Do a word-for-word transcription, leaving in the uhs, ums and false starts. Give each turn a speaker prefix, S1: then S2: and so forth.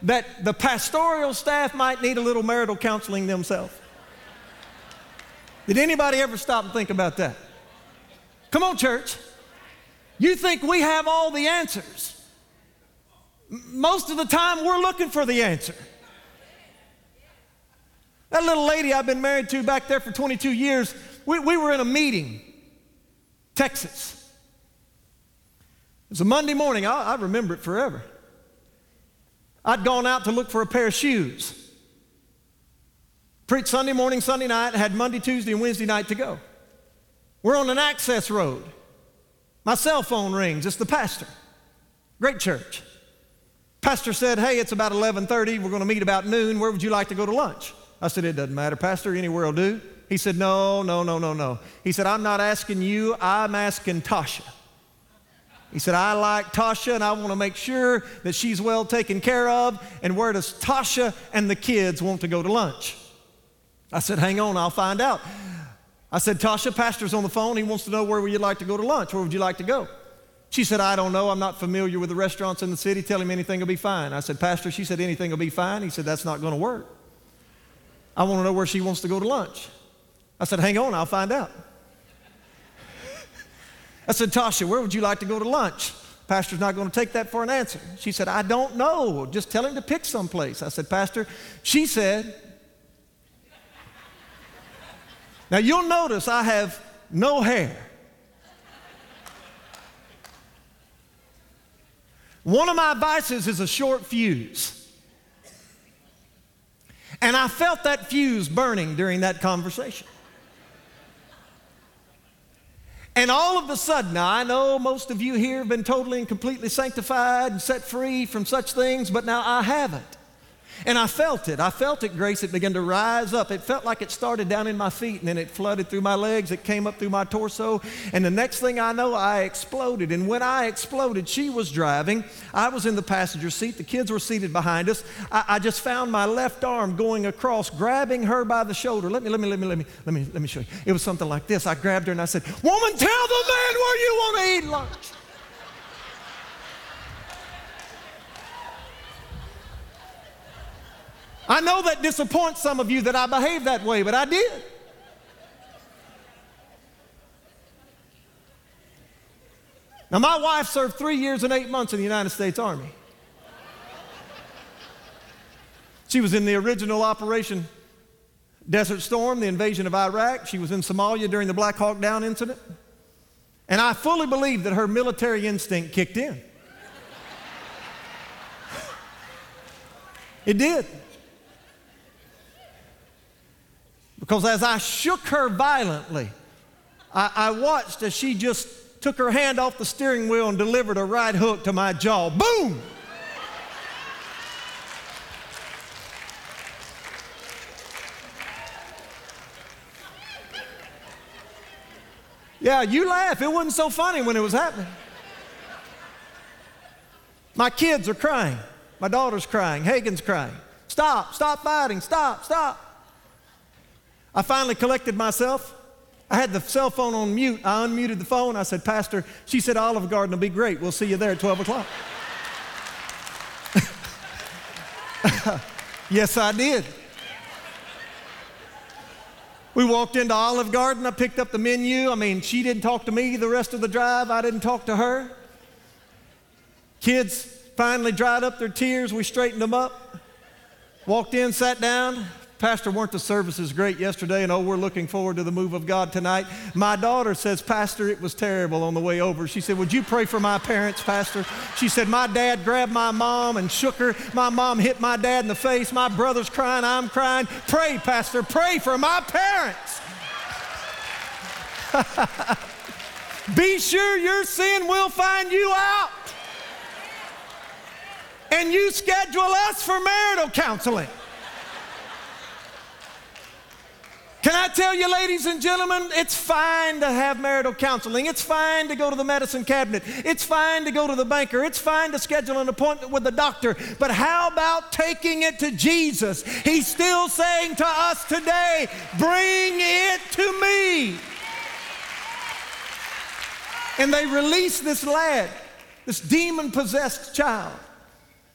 S1: that the pastoral staff might need a little marital counseling themselves? Did anybody ever stop and think about that? Come on, church. You think we have all the answers. Most of the time, we're looking for the answer. That little lady I've been married to back there for twenty-two years, we, we were in a meeting, Texas. It was a Monday morning. I, I remember it forever. I'd gone out to look for a pair of shoes. Preached Sunday morning, Sunday night, had Monday, Tuesday, and Wednesday night to go. We're on an access road. My cell phone rings. It's the pastor. Great church. Pastor said, hey, it's about eleven thirty. We're going to meet about noon. Where would you like to go to lunch? I said, it doesn't matter, Pastor. Anywhere will do. He said, no, no, no, no, no. He said, I'm not asking you. I'm asking Tasha. He said, I like Tasha, and I want to make sure that she's well taken care of. And where does Tasha and the kids want to go to lunch? I said, hang on, I'll find out. I said, Tasha, Pastor's on the phone. He wants to know where would you like to go to lunch. Where would you like to go? She said, I don't know. I'm not familiar with the restaurants in the city. Tell him anything will be fine. I said, Pastor, she said anything will be fine. He said, that's not going to work. I want to know where she wants to go to lunch. I said, hang on, I'll find out. I said, Tasha, where would you like to go to lunch? Pastor's not going to take that for an answer. She said, I don't know. Just tell him to pick someplace. I said, Pastor, she said, now you'll notice I have no hair. One of my vices is a short fuse. And I felt that fuse burning during that conversation. And all of a sudden, now I know most of you here have been totally and completely sanctified and set free from such things, but now I haven't. And I felt it. I felt it, Grace. It began to rise up. It felt like it started down in my feet, and then it flooded through my legs. It came up through my torso. And the next thing I know, I exploded. And when I exploded, she was driving. I was in the passenger seat. The kids were seated behind us. I, I just found my left arm going across, grabbing her by the shoulder. Let me, let me, let me, let me, let me, let me show you. It was something like this. I grabbed her and I said, woman, tell the man where you want to eat lunch. I know that disappoints some of you that I behaved that way, but I did. Now, my wife served three years and eight months in the United States Army. She was in the original Operation Desert Storm, the invasion of Iraq. She was in Somalia during the Black Hawk Down incident. And I fully believe that her military instinct kicked in. It did. Because as I shook her violently, I, I watched as she just took her hand off the steering wheel and delivered a right hook to my jaw. Boom! Yeah, you laugh. It wasn't so funny when it was happening. My kids are crying. My daughter's crying. Hagen's crying. Stop, stop fighting, stop, stop. I finally collected myself. I had the cell phone on mute. I unmuted the phone. I said, Pastor, she said Olive Garden will be great. We'll see you there at twelve o'clock. Yes, I did. We walked into Olive Garden. I picked up the menu. I mean, she didn't talk to me the rest of the drive. I didn't talk to her. Kids finally dried up their tears. We straightened them up. Walked in, sat down. Pastor, weren't the services great yesterday? And oh, we're looking forward to the move of God tonight. My daughter says, Pastor, it was terrible on the way over. She said, would you pray for my parents, Pastor? She said, my dad grabbed my mom and shook her. My mom hit my dad in the face. My brother's crying, I'm crying. Pray, Pastor, pray for my parents. Be sure your sin will find you out. And you schedule us for marital counseling. Can I tell you, ladies and gentlemen, it's fine to have marital counseling. It's fine to go to the medicine cabinet. It's fine to go to the banker. It's fine to schedule an appointment with the doctor. But how about taking it to Jesus? He's still saying to us today, bring it to me. And they released this lad, this demon-possessed child.